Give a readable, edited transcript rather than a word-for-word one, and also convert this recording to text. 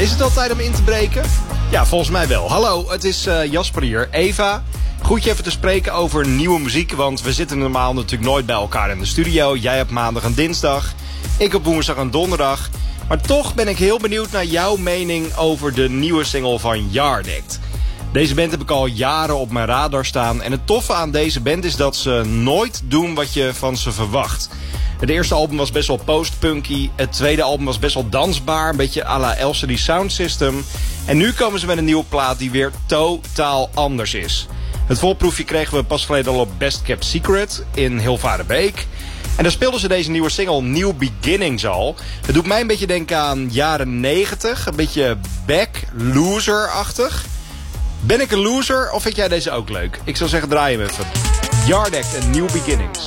Is het al tijd om in te breken? Ja, volgens mij wel. Hallo, het is Jasper hier. Eva, goed je even te spreken over nieuwe muziek. Want we zitten normaal natuurlijk nooit bij elkaar in de studio. Jij op maandag en dinsdag. Ik op woensdag en donderdag. Maar toch ben ik heel benieuwd naar jouw mening over de nieuwe single van Yardakt. Deze band heb ik al jaren op mijn radar staan. En het toffe aan deze band is dat ze nooit doen wat je van ze verwacht. Het eerste album was best wel post-punky. Het tweede album was best wel dansbaar. Een beetje à la LCD Sound System. En nu komen ze met een nieuwe plaat die weer totaal anders is. Het voorproefje kregen we pas geleden al op Best Kept Secret in Hilvarenbeek. En daar speelden ze deze nieuwe single New Beginnings al. Het doet mij een beetje denken aan jaren 90. Een beetje back loser-achtig. Ben ik een loser of vind jij deze ook leuk? Ik zou zeggen draai hem even. Yardakt en New Beginnings.